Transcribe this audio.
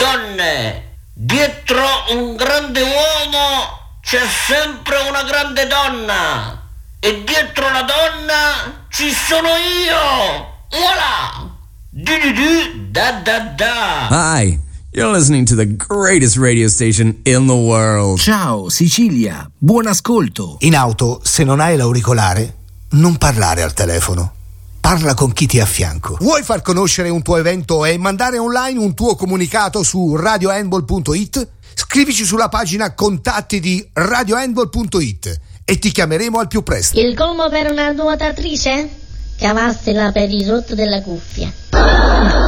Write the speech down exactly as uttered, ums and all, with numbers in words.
donne. Dietro un grande uomo c'è sempre una grande donna. E dietro la donna ci sono io. Voilà. Du-du-du, da da da. Hi, you're listening to the greatest radio station in the world. Ciao Sicilia, buon ascolto. In auto, se non hai l'auricolare, non parlare al telefono. Parla con chi ti è a fianco. Vuoi far conoscere un tuo evento e mandare online un tuo comunicato su radio handball punto it? Scrivici sulla pagina contatti di radio handball punto it e ti chiameremo al più presto. Il colmo per una nuotatrice? Cavarsela per il rotto della cuffia.